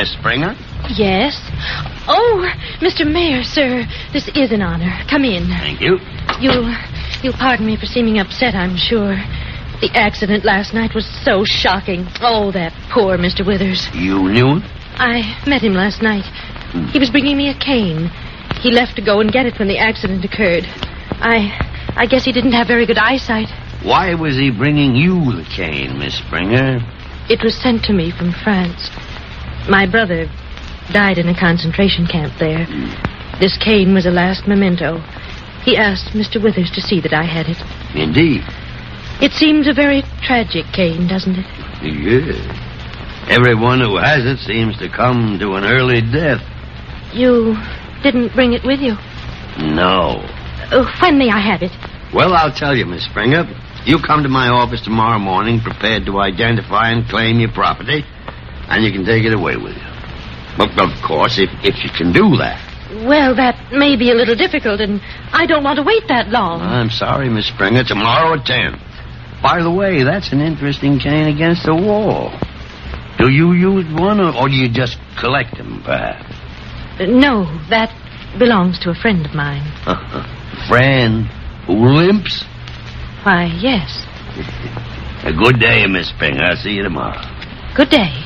Miss Springer. Yes. Oh, Mr. Mayor, sir, this is an honor. Come in. Thank you. You'll pardon me for seeming upset, I'm sure. The accident last night was so shocking. Oh, that poor Mr. Withers. You knew him? I met him last night. He was bringing me a cane. He left to go and get it when the accident occurred. I guess he didn't have very good eyesight. Why was he bringing you the cane, Miss Springer? It was sent to me from France. My brother died in a concentration camp there. This cane was a last memento. He asked Mr. Withers to see that I had it. Indeed. It seems a very tragic cane, doesn't it? Yes. Everyone who has it seems to come to an early death. You didn't bring it with you? No. When may I have it? Well, I'll tell you, Miss Springer. You come to my office tomorrow morning prepared to identify and claim your property, and you can take it away with you. But, of course, if you can do that. Well, that may be a little difficult, and I don't want to wait that long. I'm sorry, Miss Springer. Tomorrow at 10. By the way, that's an interesting cane against the wall. Do you use one, or do you just collect them, perhaps? No, that belongs to a friend of mine. Friend who limps? Why, yes. A good day, Miss Springer. I'll see you tomorrow. Good day.